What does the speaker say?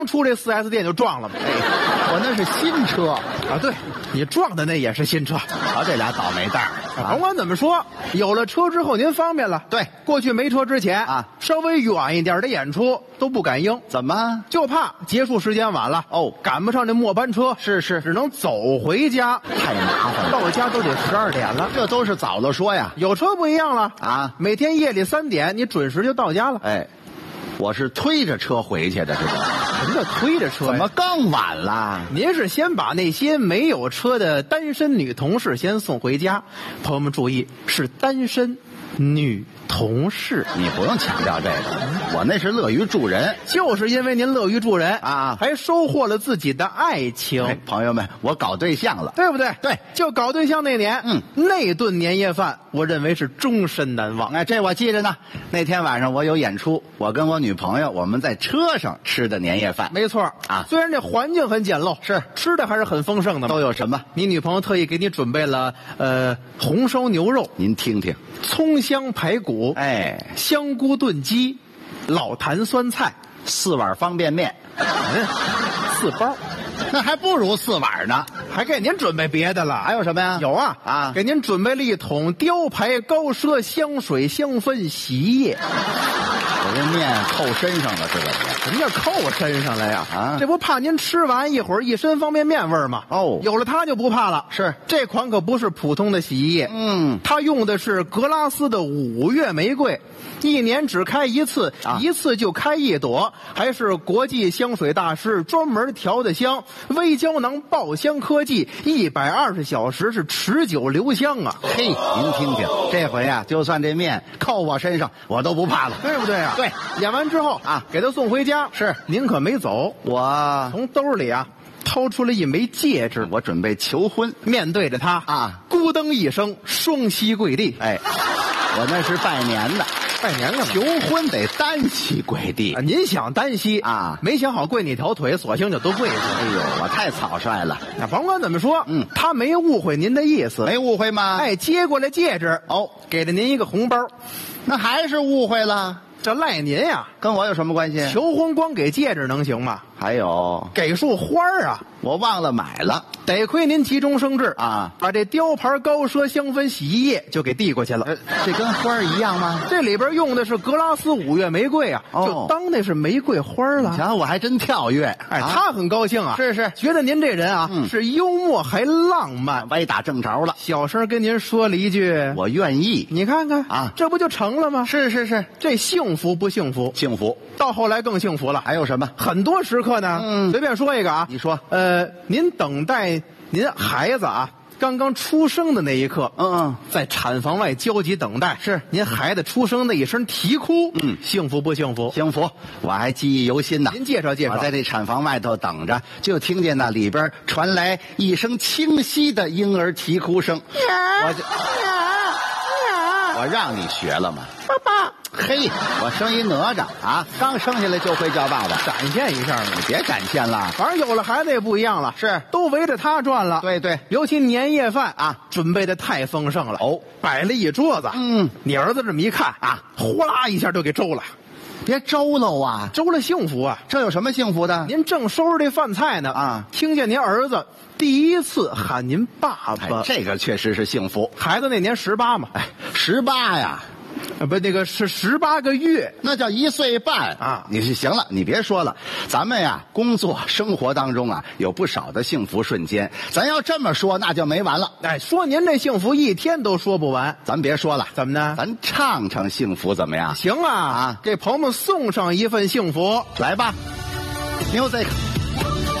出这 4S 店就撞了嘛。 我那是新车啊，对，你撞的那也是新车。 瞧这俩倒霉蛋儿。 甭管怎么说，有了车之后您方便了。 对， 过去没车之前啊， 稍微远一点的演出都不敢应， 怎么？ 就怕结束时间晚了哦， 赶不上这末班车， 是， 只能走回家， 太麻烦了。 到家都得12点了。 这都是早了说呀。 有车不一样了啊， 每天夜里3点你准时就到家了。 哎，我是推着车回去的，这个。 什么叫推着车呀？ 怎么更晚了？ 您是先把那些没有车的单身女同事先送回家。朋友们注意，是单身女同事。 你不用强调这个，我那是乐于助人。 就是因为您乐于助人啊， 还收获了自己的爱情。 哎，朋友们，我搞对象了， 对不对？ 对， 就搞对象那年，那顿年夜饭，我认为是终身难忘。 哎，这我记着呢。那天晚上我有演出，我跟我女朋友我们在车上吃的年夜饭。 没错啊， 虽然这环境很简陋， 是吃的还是很丰盛的嘛。 都有什么？ 你女朋友特意给你准备了红烧牛肉， 您听听， 葱香排骨， 哎， 香菇炖鸡，老坛酸菜 ，4碗方便面 ，4包， 那还不如4碗呢。 还给您准备别的了。 还有什么呀？ 有啊，给您准备了一桶雕牌高奢香水香氛洗衣液。 我这面扣身上了，是吧？ 什么叫扣身上了呀？ 啊， 这不怕您吃完一会儿一身方便面味儿吗？ 哦， 有了它就不怕了。 是， 这款可不是普通的洗衣液，它用的是格拉斯的5月玫瑰，1年只开一次，一次就开1朵，还是国际香水大师专门调的香，微胶囊爆香科技，120小时是持久留香啊！ 嘿，您听听，这回啊，就算这面扣我身上，我都不怕了， 对不对啊？ 对， 演完之后啊，给他送回家。 是， 您可没走， 我从兜里啊掏出了一枚戒指， 我准备求婚。 面对着他啊， 咕噔一声，双膝跪地。 哎，我那是拜年的。 拜年干嘛？ 求婚得单膝跪地啊！您想单膝啊？ 没想好跪你条腿，索性就都跪下。 哎呦，我太草率了。 那甭管怎么说，他没误会您的意思， 没误会吗？ 哎，接过来戒指，给了您一个红包， 那还是误会了。 这赖您呀， 跟我有什么关系？ 求婚光给戒指能行吗？ 还有给束花啊， 我忘了买了。 得亏您急中生智啊， 把这雕牌高奢香氛洗衣液就给递过去了。 这跟花一样吗？ 这里边用的是格拉斯5月玫瑰啊，就当那是玫瑰花了。 瞧，我还真跳跃。 哎，他很高兴啊， 是， 觉得您这人啊，是幽默还浪漫， 歪打正着了。 小声跟您说了一句：“ 我愿意。” 你看看啊， 这不就成了吗？ 是， 这幸福不幸福？ 幸福。 到后来更幸福了。 还有什么？ 很多时刻呢，随便说一个啊， 你说。 您等待您孩子啊刚刚出生的那一刻，在产房外焦急等待， 是您孩子出生那一声啼哭，幸福不幸福？ 幸福，我还记忆犹新呢。 您介绍介绍。 我在这产房外头等着，就听见那里边传来一声清晰的婴儿啼哭声。我让你学了吗？ 爸爸。 嘿，我生一哪吒啊，刚生下来就会叫爸爸， 展现一下嘛。 你别展现了， 反正有了孩子也不一样了， 是都围着他转了。 对， 尤其年夜饭啊，准备的太丰盛了摆了一桌子。你儿子这么一看啊，呼啦一下就给周了。 别周喽啊， 周了幸福啊！ 这有什么幸福的？ 您正收拾这饭菜呢啊，听见您儿子第一次喊您爸爸， 这个确实是幸福。 孩子那年18嘛 ，18呀。 不，那个是18个月， 那叫1岁半啊！你是行了，你别说了，咱们呀，工作生活当中啊，有不少的幸福瞬间。咱要这么说，那就没完了。 哎，说您这幸福一天都说不完。 咱别说了， 怎么呢？ 咱唱唱幸福怎么样？ 行啊！给朋友们送上一份幸福， 来吧 ，music。